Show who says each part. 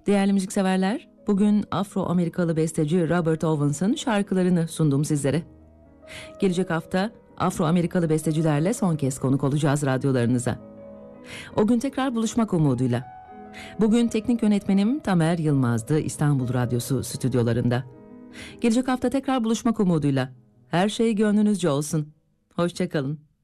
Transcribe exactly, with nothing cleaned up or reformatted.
Speaker 1: Değerli müzikseverler, bugün Afro-Amerikalı besteci Robert Owens'ın şarkılarını sundum sizlere. Gelecek hafta Afro-Amerikalı bestecilerle son kez konuk olacağız radyolarınıza. O gün tekrar buluşmak umuduyla. Bugün teknik yönetmenim Tamer Yılmaz'dı, İstanbul Radyosu stüdyolarında. Gelecek hafta tekrar buluşmak umuduyla. Her şey gönlünüzce olsun. Hoşça kalın.